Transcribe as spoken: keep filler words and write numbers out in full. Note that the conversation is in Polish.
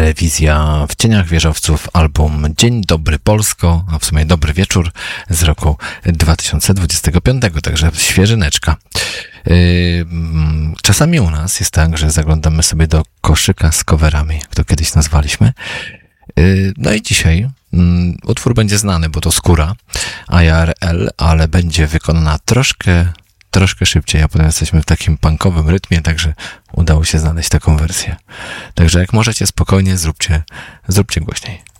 rewizja W cieniach wieżowców, album Dzień Dobry Polsko, a w sumie Dobry Wieczór z roku dwa tysiące dwudziestego piątego, także świeżyneczka. Czasami u nas jest tak, że zaglądamy sobie do koszyka z coverami, jak to kiedyś nazwaliśmy. No i dzisiaj utwór będzie znany, bo to Skóra, I R L, ale będzie wykonana troszkę troszkę szybciej, a potem jesteśmy w takim punkowym rytmie, także udało się znaleźć taką wersję. Także jak możecie, spokojnie zróbcie, zróbcie głośniej.